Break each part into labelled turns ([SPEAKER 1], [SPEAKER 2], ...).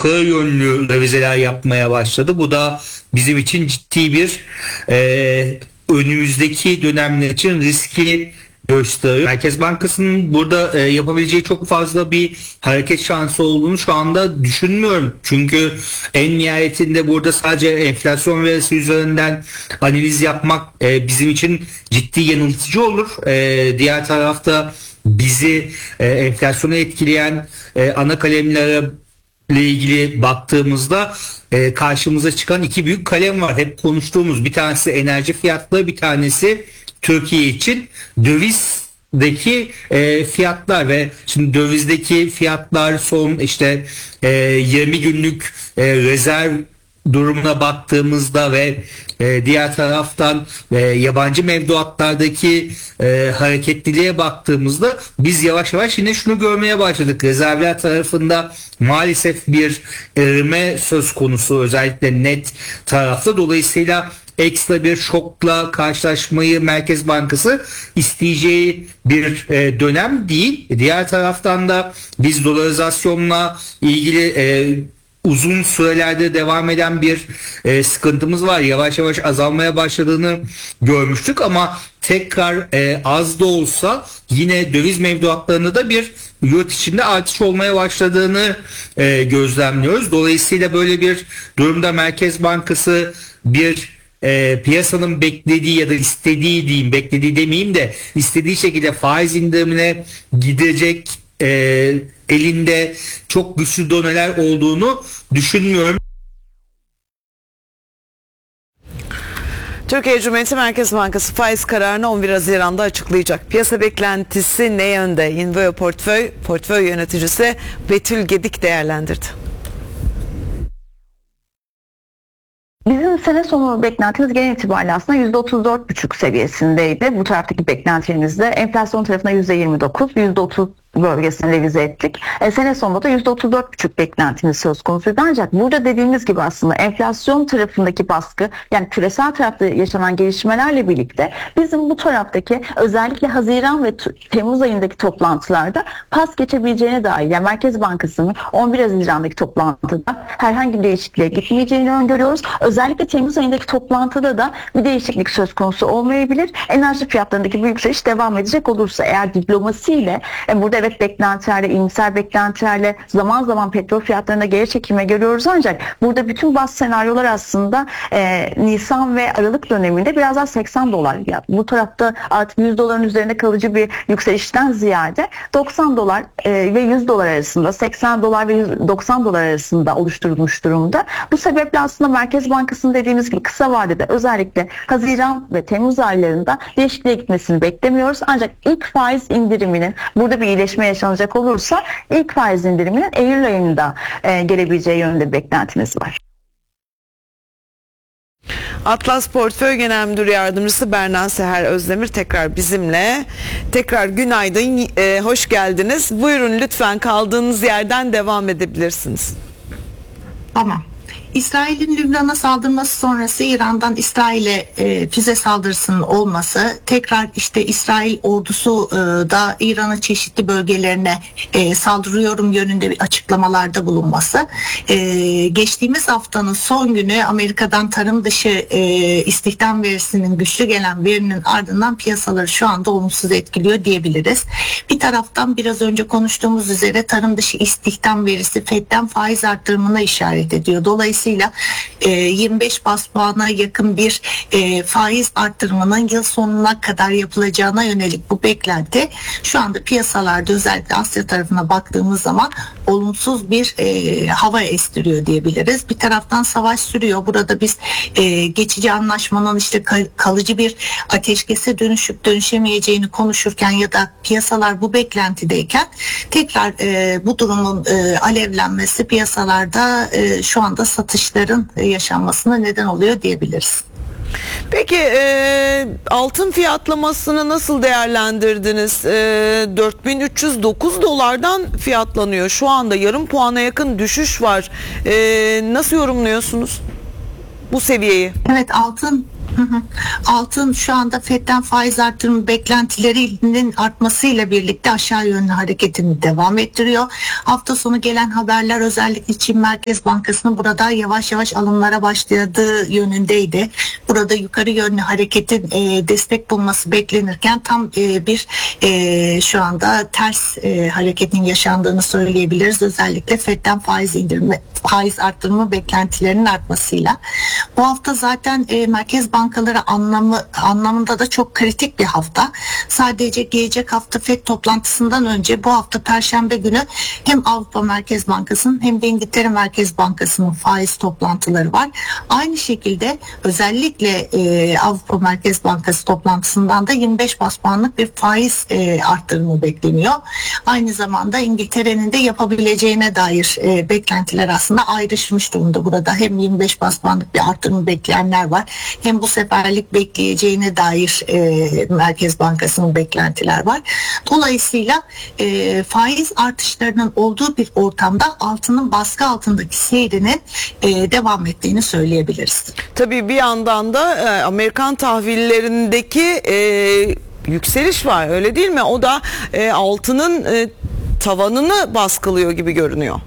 [SPEAKER 1] yukarı yönlü revizeler yapmaya başladı. Bu da bizim için ciddi bir önümüzdeki dönemler için riski gösteriyor. Merkez Bankası'nın burada yapabileceği çok fazla bir hareket şansı olduğunu şu anda düşünmüyorum. Çünkü en nihayetinde burada sadece enflasyon verisi üzerinden analiz yapmak bizim için ciddi yanıltıcı olur. Diğer tarafta bizi enflasyonu etkileyen ana kalemlere ile ilgili baktığımızda karşımıza çıkan iki büyük kalem var. Hep konuştuğumuz, bir tanesi enerji fiyatları, bir tanesi Türkiye için dövizdeki fiyatlar. Ve şimdi dövizdeki fiyatlar son 20 günlük rezerv durumuna baktığımızda ve diğer taraftan yabancı mevduatlardaki hareketliliğe baktığımızda biz yavaş yavaş yine şunu görmeye başladık. Rezervler tarafında maalesef bir erime söz konusu, özellikle net tarafta. Dolayısıyla ekstra bir şokla karşılaşmayı Merkez Bankası isteyeceği bir dönem değil. Diğer taraftan da biz dolarizasyonla ilgili uzun sürelerde devam eden bir sıkıntımız var. Yavaş yavaş azalmaya başladığını görmüştük ama tekrar az da olsa yine döviz mevduatlarında da bir yurt içinde artış olmaya başladığını gözlemliyoruz. Dolayısıyla böyle bir durumda Merkez Bankası bir piyasanın beklediği ya da istediği diyeyim, beklediği demeyeyim de istediği şekilde faiz indirimine gidecek elinde çok güçlü doneler olduğunu düşünmüyorum.
[SPEAKER 2] Türkiye Cumhuriyeti Merkez Bankası faiz kararını 11 Haziran'da açıklayacak. Piyasa beklentisi ne yönde? Inveo portföy yöneticisi Betül Gedik değerlendirdi.
[SPEAKER 3] Bizim sene sonu beklentimiz genel itibariyle aslında %34,5 seviyesindeydi. Bu taraftaki beklentilerimizde enflasyon tarafına %29, %30 bölgesine revize ettik. Sene sonunda da %34,5 beklentimiz söz konusuydu. Ancak burada dediğimiz gibi aslında enflasyon tarafındaki baskı, yani küresel tarafta yaşanan gelişmelerle birlikte bizim bu taraftaki özellikle Haziran ve Temmuz ayındaki toplantılarda pas geçebileceğine dair, yani Merkez Bankası'nın 11 Haziran'daki toplantıda herhangi bir değişikliğe gitmeyeceğini öngörüyoruz. Özellikle Temmuz ayındaki toplantıda da bir değişiklik söz konusu olmayabilir. Enerji fiyatlarındaki bir yükseliş devam edecek olursa, eğer diplomasiyle burada evet beklentilerle, iyimser beklentilerle zaman zaman petrol fiyatlarında geri çekilme görüyoruz, ancak burada bütün baz senaryolar aslında Nisan ve Aralık döneminde biraz daha $80 fiyat. Bu tarafta artık $100'ın üzerinde kalıcı bir yükselişten ziyade $90 ve $100 arasında, $80 ve $90 arasında oluşturulmuş durumda. Bu sebeple aslında Merkez Bankası'nın dediğimiz gibi kısa vadede özellikle Haziran ve Temmuz aylarında değişikliğe gitmesini beklemiyoruz. Ancak ilk faiz indiriminin, burada bir iyileşme yaşanacak olursa ilk faiz indiriminin Eylül ayında gelebileceği yönünde bir beklentimiz var.
[SPEAKER 2] Atlas Portföy Genel Müdür Yardımcısı Berna Seher Özdemir tekrar bizimle. Tekrar günaydın, hoş geldiniz. Buyurun, lütfen kaldığınız yerden devam edebilirsiniz.
[SPEAKER 4] Tamam. İsrail'in Lübnan'a saldırması sonrası İran'dan İsrail'e füze saldırısının olması, tekrar İsrail ordusu da İran'ın çeşitli bölgelerine saldırıyorum yönünde bir açıklamalarda bulunması, geçtiğimiz haftanın son günü Amerika'dan tarım dışı istihdam verisinin, güçlü gelen verinin ardından piyasaları şu anda olumsuz etkiliyor diyebiliriz. Bir taraftan biraz önce konuştuğumuz üzere tarım dışı istihdam verisi Fed'den faiz arttırımına işaret ediyor. Dolayısıyla 25 bas puana yakın bir faiz arttırımının yıl sonuna kadar yapılacağına yönelik bu beklenti şu anda piyasalarda, özellikle Asya tarafına baktığımız zaman olumsuz bir hava estiriyor diyebiliriz. Bir taraftan savaş sürüyor. Burada biz geçici anlaşmanın kalıcı bir ateşkese dönüşüp dönüşemeyeceğini konuşurken ya da piyasalar bu beklentideyken tekrar bu durumun alevlenmesi piyasalarda şu anda satışların yaşanmasına neden oluyor diyebiliriz.
[SPEAKER 2] Peki altın fiyatlamasını nasıl değerlendirdiniz? $4.309'dan fiyatlanıyor. Şu anda yarım puana yakın düşüş var. Nasıl yorumluyorsunuz bu seviyeyi?
[SPEAKER 4] Evet, altın Altın şu anda FED'den faiz artırımı beklentilerinin artmasıyla birlikte aşağı yönlü hareketini devam ettiriyor. Hafta sonu gelen haberler özellikle Çin Merkez Bankası'nın burada yavaş yavaş alımlara başladığı yönündeydi. Burada yukarı yönlü hareketin destek bulması beklenirken tam bir şu anda ters hareketin yaşandığını söyleyebiliriz. Özellikle FED'den faiz artırımı beklentilerinin artmasıyla. Bu hafta zaten merkez bankaları anlamında da çok kritik bir hafta. Sadece gelecek hafta FED toplantısından önce bu hafta Perşembe günü hem Avrupa Merkez Bankası'nın hem de İngiltere Merkez Bankası'nın faiz toplantıları var. Aynı şekilde özellikle Avrupa Merkez Bankası toplantısından da 25 bas puanlık bir faiz arttırımı bekleniyor. Aynı zamanda İngiltere'nin de yapabileceğine dair beklentiler aslında ayrışmış durumda burada. Hem 25 bas puanlık bir artırımı bekleyenler var. Hem bu seferlik bekleyeceğine dair Merkez Bankası'nın beklentiler var. Dolayısıyla faiz artışlarının olduğu bir ortamda altının baskı altındaki seyrinin devam ettiğini söyleyebiliriz.
[SPEAKER 2] Tabii bir yandan da Amerikan tahvillerindeki yükseliş var, öyle değil mi? O da altının tavanını baskılıyor gibi görünüyor.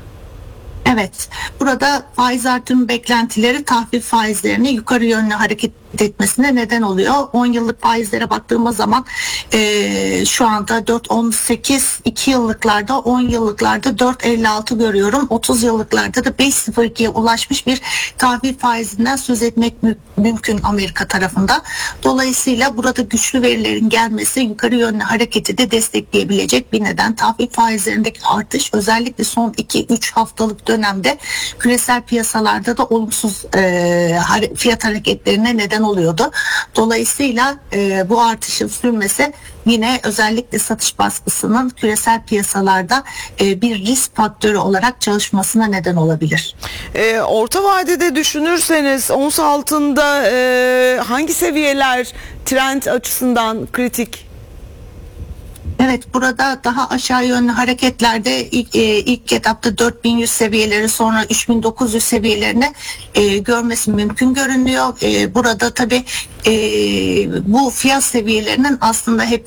[SPEAKER 4] Evet, burada faiz artırım beklentileri tahvil faizlerini yukarı yönlü hareket etmesine neden oluyor. 10 yıllık faizlere baktığımız zaman şu anda 4.18, 2 yıllıklarda 10 yıllıklarda 4.56 görüyorum. 30 yıllıklarda da 5.02'ye ulaşmış bir tahvil faizinden söz etmek mümkün Amerika tarafında. Dolayısıyla burada güçlü verilerin gelmesi yukarı yönlü hareketi de destekleyebilecek bir neden. Tahvil faizlerindeki artış özellikle son 2-3 haftalık dönemde küresel piyasalarda da olumsuz fiyat hareketlerine neden oluyordu. Dolayısıyla bu artışın sürmesi yine özellikle satış baskısının küresel piyasalarda bir risk faktörü olarak çalışmasına neden olabilir.
[SPEAKER 2] Orta vadede düşünürseniz ons altında hangi seviyeler trend açısından kritik?
[SPEAKER 4] Evet, burada daha aşağı yönlü hareketlerde ilk etapta 4100 seviyeleri, sonra 3900 seviyelerini görmesi mümkün görünüyor. Burada tabii bu fiyat seviyelerinin aslında hep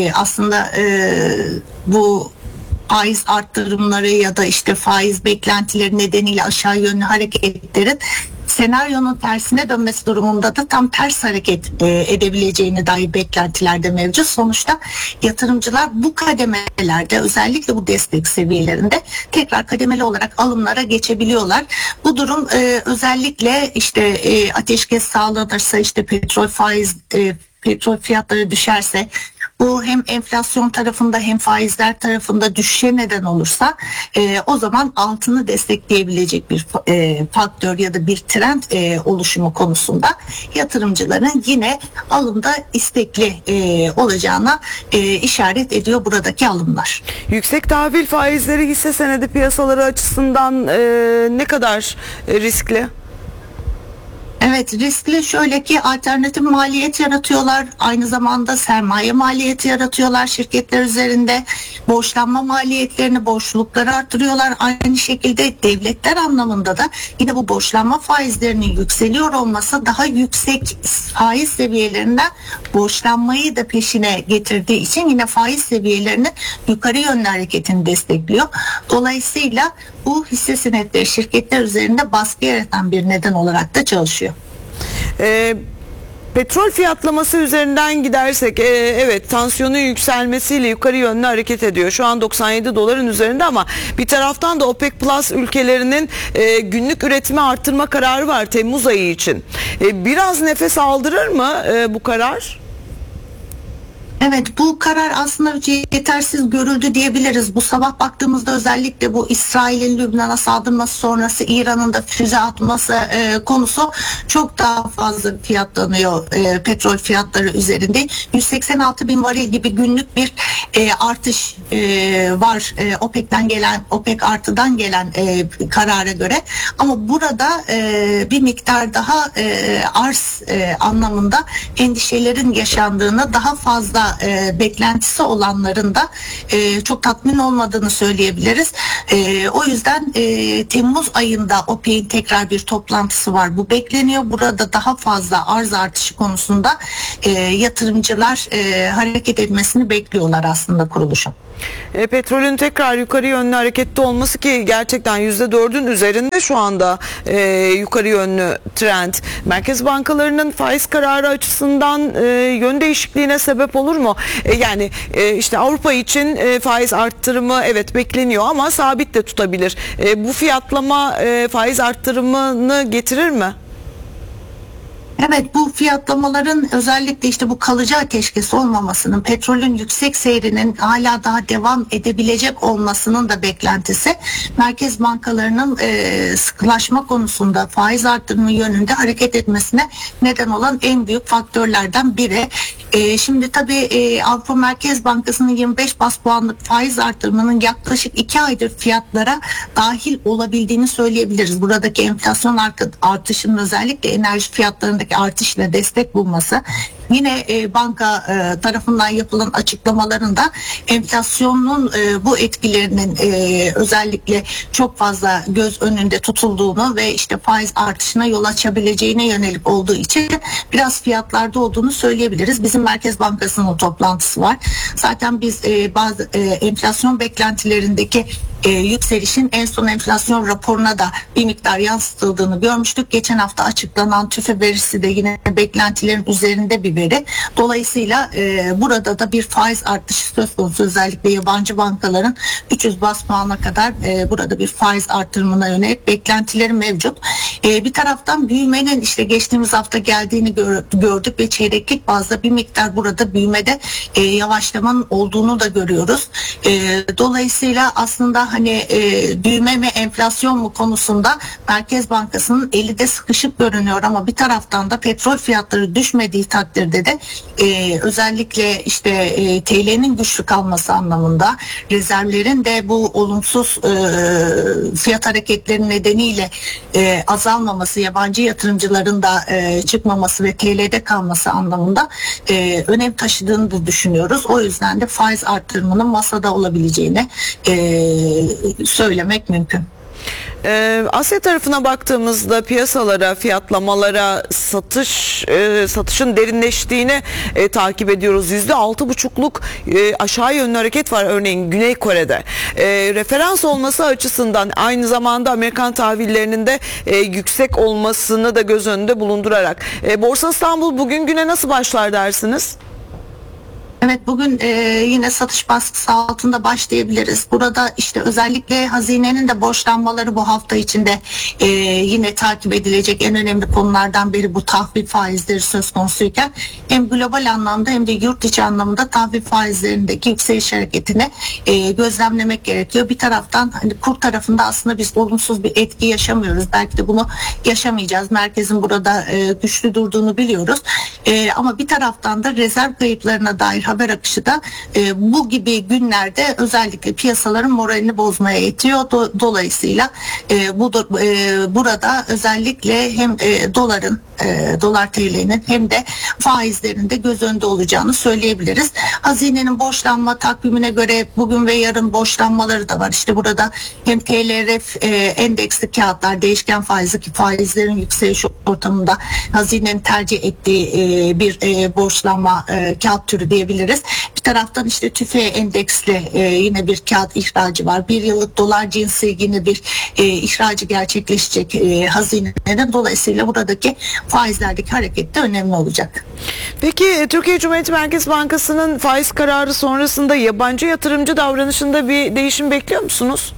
[SPEAKER 4] bu faiz arttırımları ya da işte faiz beklentileri nedeniyle aşağı yönlü hareketlerin senaryonun tersine dönmesi durumunda da tam ters hareket edebileceğine dair beklentiler de mevcut. Sonuçta yatırımcılar bu kademelerde, özellikle bu destek seviyelerinde tekrar kademeli olarak alımlara geçebiliyorlar. Bu durum özellikle işte ateşkes sağlanırsa, işte petrol fiyatları düşerse, bu hem enflasyon tarafında hem faizler tarafında düşüşe neden olursa o zaman altını destekleyebilecek bir faktör ya da bir trend oluşumu konusunda yatırımcıların yine alımda istekli olacağına işaret ediyor buradaki alımlar.
[SPEAKER 2] Yüksek tahvil faizleri hisse senedi piyasaları açısından ne kadar riskli?
[SPEAKER 4] Evet, riskli şöyle ki alternatif maliyet yaratıyorlar. Aynı zamanda sermaye maliyeti yaratıyorlar şirketler üzerinde. Borçlanma maliyetlerini, borçlulukları artırıyorlar. Aynı şekilde devletler anlamında da yine bu borçlanma faizlerinin yükseliyor olması daha yüksek faiz seviyelerinden borçlanmayı da peşine getirdiği için yine faiz seviyelerini yukarı yönlü hareketini destekliyor. Dolayısıyla bu hisse senetleri şirketler üzerinde baskı yaratan bir neden olarak da çalışıyor.
[SPEAKER 2] Petrol fiyatlaması üzerinden gidersek evet, tansiyonun yükselmesiyle yukarı yönlü hareket ediyor. Şu an 97 doların üzerinde ama bir taraftan da OPEC Plus ülkelerinin günlük üretimi arttırma kararı var Temmuz ayı için. Biraz nefes aldırır mı bu karar?
[SPEAKER 4] Evet, bu karar aslında yetersiz görüldü diyebiliriz. Bu sabah baktığımızda özellikle bu İsrail'in Lübnan'a saldırması sonrası İran'ın da füze atması konusu çok daha fazla fiyatlanıyor petrol fiyatları üzerinde. 186 bin varil gibi günlük bir artış var OPEC artıdan gelen karara göre. Ama burada bir miktar daha arz anlamında endişelerin yaşandığını, daha fazla fazla beklentisi olanların da çok tatmin olmadığını söyleyebiliriz. O yüzden Temmuz ayında OPEC'in tekrar bir toplantısı var. Bu bekleniyor. Burada daha fazla arz artışı konusunda yatırımcılar hareket etmesini bekliyorlar aslında kuruluşun.
[SPEAKER 2] Petrolün tekrar yukarı yönlü hareketli olması ki gerçekten %4'ün üzerinde şu anda yukarı yönlü trend. Merkez bankalarının faiz kararı açısından yön değişikliğine sebep olur mu? Yani işte Avrupa için faiz arttırımı evet bekleniyor ama sabit de tutabilir. Bu fiyatlama faiz arttırımını getirir mi?
[SPEAKER 4] Evet, bu fiyatlamaların özellikle işte bu kalıcı ateşkes olmamasının, petrolün yüksek seyrinin hala daha devam edebilecek olmasının da beklentisi merkez bankalarının sıkılaşma konusunda faiz arttırımı yönünde hareket etmesine neden olan en büyük faktörlerden biri. Şimdi tabii Avrupa Merkez Bankası'nın 25 bas puanlık faiz artırımının yaklaşık 2 aydır fiyatlara dahil olabildiğini söyleyebiliriz. Buradaki enflasyon artışının özellikle enerji fiyatlarındaki artışla destek bulması, yine banka tarafından yapılan açıklamalarında enflasyonun bu etkilerinin özellikle çok fazla göz önünde tutulduğunu ve işte faiz artışına yol açabileceğine yönelik olduğu için biraz fiyatlarda olduğunu söyleyebiliriz. Bizim Merkez Bankası'nın toplantısı var. Zaten biz bazı enflasyon beklentilerindeki yükselişin en son enflasyon raporuna da bir miktar yansıtıldığını görmüştük. Geçen hafta açıklanan TÜFE verisi de yine beklentilerin üzerinde bir veri. Dolayısıyla burada da bir faiz artışı söz konusu. Özellikle yabancı bankaların 300 bas puana kadar burada bir faiz artırımına yönelik beklentileri mevcut. Bir taraftan büyümenin işte geçtiğimiz hafta geldiğini gördük ve çeyreklik bazda bir miktar burada büyümede yavaşlamanın olduğunu da görüyoruz. Dolayısıyla aslında hani büyüme mi enflasyon mu konusunda Merkez Bankası'nın eli de sıkışık görünüyor ama bir taraftan da petrol fiyatları düşmediği takdirde de özellikle işte TL'nin güçlü kalması anlamında rezervlerin de bu olumsuz fiyat hareketleri nedeniyle azalmaması, yabancı yatırımcıların da çıkmaması ve TL'de kalması anlamında önem taşıdığını da düşünüyoruz. O yüzden de faiz artırımının masada olabileceğini söylemek mümkün.
[SPEAKER 2] Asya tarafına baktığımızda piyasalara, fiyatlamalara, satışın derinleştiğini takip ediyoruz. %6,5'luk aşağı yönlü hareket var örneğin Güney Kore'de. Referans olması açısından aynı zamanda Amerikan tahvillerinin de yüksek olmasını da göz önünde bulundurarak. Borsa İstanbul bugün güne nasıl başlar dersiniz?
[SPEAKER 4] Evet, bugün yine satış baskısı altında başlayabiliriz. Burada işte özellikle hazinenin de borçlanmaları bu hafta içinde yine takip edilecek en önemli konulardan biri bu tahvil faizleri söz konusuyken hem global anlamda hem de yurt içi anlamda tahvil faizlerindeki yükseliş hareketini gözlemlemek gerekiyor. Bir taraftan hani kur tarafında aslında biz olumsuz bir etki yaşamıyoruz. Belki de bunu yaşamayacağız. Merkezin burada güçlü durduğunu biliyoruz. Ama bir taraftan da rezerv kayıplarına dair haber akışı da bu gibi günlerde özellikle piyasaların moralini bozmaya yetiyor. Dolayısıyla burada özellikle hem dolar TL'nin hem de faizlerinde göz önünde olacağını söyleyebiliriz. Hazinenin borçlanma takvimine göre bugün ve yarın borçlanmaları da var. İşte burada hem TLRF endeksli kağıtlar, değişken faizli ki faizlerin yükseliş ortamında hazinenin tercih ettiği bir borçlanma kağıt türü diyebiliriz. Bir taraftan işte TÜFE endeksli yine bir kağıt ihracı var. Bir yıllık dolar cinsi yine bir ihracı gerçekleşecek hazinenin. Dolayısıyla buradaki faizlerdeki hareket de önemli olacak.
[SPEAKER 2] Peki Türkiye Cumhuriyet Merkez Bankası'nın faiz kararı sonrasında yabancı yatırımcı davranışında bir değişim bekliyor musunuz?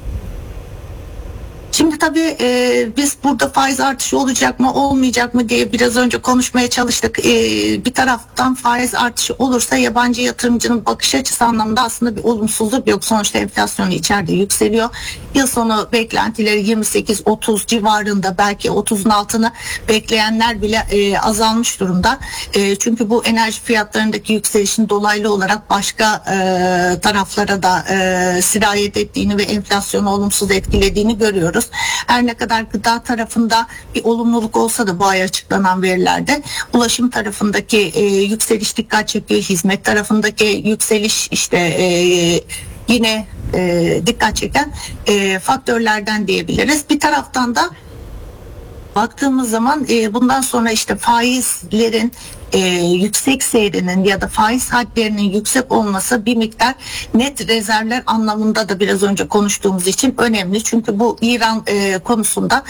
[SPEAKER 4] Şimdi tabii biz burada faiz artışı olacak mı olmayacak mı diye biraz önce konuşmaya çalıştık. Bir taraftan faiz artışı olursa yabancı yatırımcının bakış açısı anlamında aslında bir olumsuzluk yok. Sonuçta enflasyon içeride yükseliyor. Yıl sonu beklentileri 28-30 civarında, belki 30'un altını bekleyenler bile azalmış durumda. Çünkü bu enerji fiyatlarındaki yükselişin dolaylı olarak başka taraflara da sirayet ettiğini ve enflasyonu olumsuz etkilediğini görüyoruz. görüyoruz. Her ne kadar gıda tarafında bir olumluluk olsa da bu ay açıklanan verilerde ulaşım tarafındaki yükseliş dikkat çekiyor. Hizmet tarafındaki yükseliş yine dikkat çeken faktörlerden diyebiliriz. Bir taraftan da baktığımız zaman bundan sonra faizlerin yüksek seyrinin ya da faiz hadlerinin yüksek olması bir miktar net rezervler anlamında da biraz önce konuştuğumuz için önemli. Çünkü bu İran konusunda